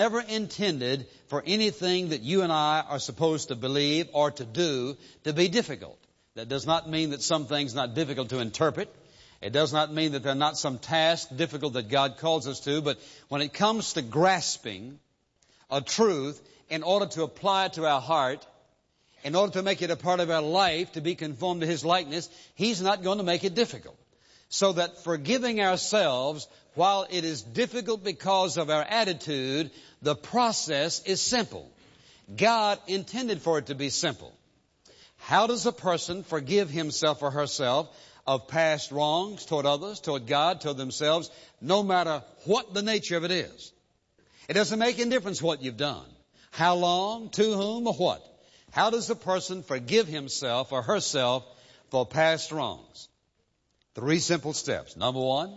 never intended for anything that you and I are supposed to believe or to do to be difficult. That does not mean that some things are not difficult to interpret. It does not mean that there are not some tasks difficult that God calls us to. But when it comes to grasping a truth in order to apply it to our heart, in order to make it a part of our life, to be conformed to His likeness, He's not going to make it difficult. So that forgiving ourselves, while it is difficult because of our attitude, the process is simple. God intended for it to be simple. How does a person forgive himself or herself of past wrongs toward others, toward God, toward themselves, no matter what the nature of it is? It doesn't make any difference what you've done. How long, to whom, or what? How does a person forgive himself or herself for past wrongs? 3 simple steps. Number 1,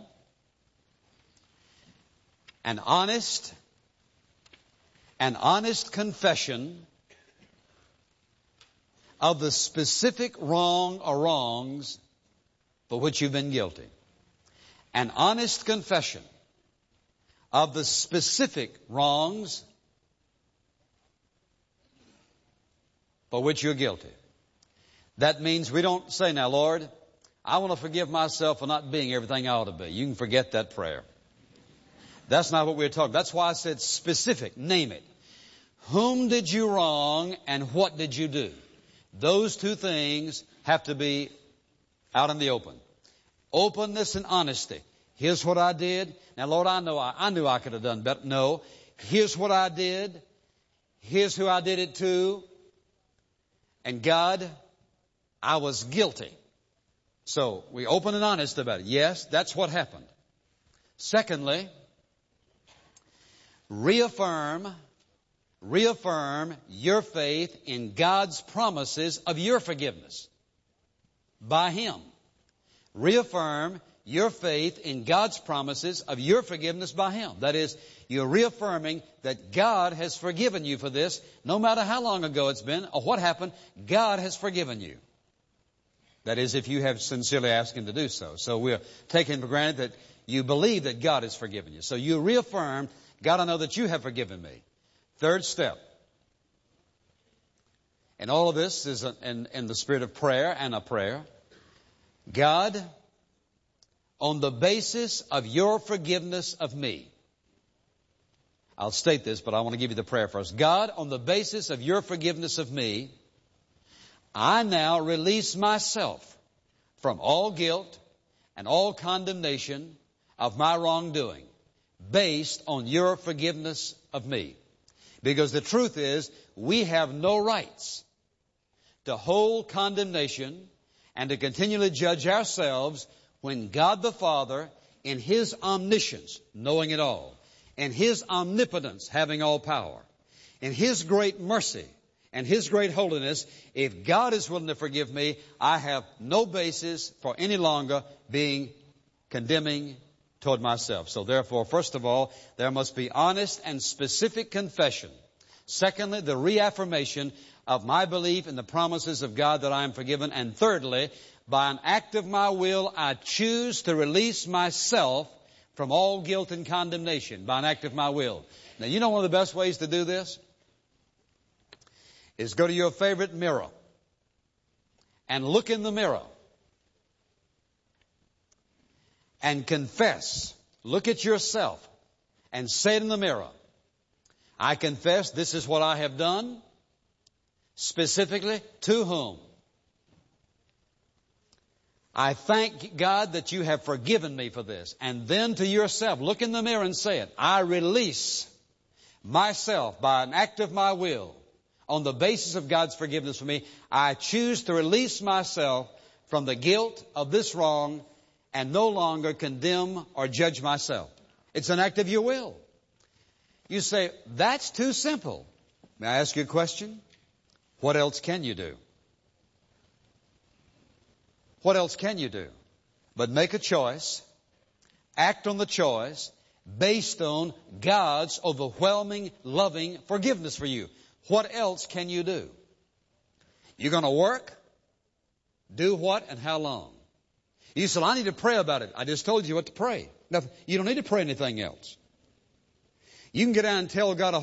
an honest confession of the specific wrong or wrongs for which you've been guilty. An honest confession of the specific wrongs for which you're guilty. That means we don't say, now, Lord, I want to forgive myself for not being everything I ought to be. You can forget that prayer. That's not what we're talking. That's why I said specific. Name it. Whom did you wrong and what did you do? Those 2 things have to be out in the open. Openness and honesty. Here's what I did. Now, Lord, I knew I could have done better. No. Here's what I did. Here's who I did it to. And God, I was guilty. So we open and honest about it. Yes, that's what happened. Secondly, reaffirm your faith in God's promises of your forgiveness by Him. Reaffirm your faith in God's promises of your forgiveness by Him. That is, you're reaffirming that God has forgiven you for this. No matter how long ago it's been or what happened, God has forgiven you. That is, if you have sincerely asked Him to do so. So we're taking for granted that you believe that God has forgiven you. So you reaffirm, God, I know that you have forgiven me. 3rd step. And all of this is in the spirit of prayer and a prayer. God, on the basis of your forgiveness of me. I'll state this, but I want to give you the prayer first. God, on the basis of your forgiveness of me, I now release myself from all guilt and all condemnation of my wrongdoing based on your forgiveness of me. Because the truth is, we have no rights to hold condemnation and to continually judge ourselves when God the Father, in His omniscience, knowing it all, in His omnipotence, having all power, in His great mercy and His great holiness, if God is willing to forgive me, I have no basis for any longer being condemning toward myself. So therefore, first of all, there must be honest and specific confession. Secondly, the reaffirmation of my belief in the promises of God that I am forgiven. And thirdly, by an act of my will, I choose to release myself from all guilt and condemnation by an act of my will. Now, you know one of the best ways to do this is go to your favorite mirror and look in the mirror and confess. Look at yourself and say it in the mirror. I confess this is what I have done. Specifically, to whom? I thank God that you have forgiven me for this. And then to yourself, look in the mirror and say it. I release myself by an act of my will on the basis of God's forgiveness for me. I choose to release myself from the guilt of this wrong and no longer condemn or judge myself. It's an act of your will. You say, that's too simple. May I ask you a question? What else can you do? What else can you do but make a choice, act on the choice based on God's overwhelming, loving forgiveness for you? What else can you do? You're going to work? Do what and how long? You said, I need to pray about it. I just told you what to pray. Now, you don't need to pray anything else. You can get down and tell God a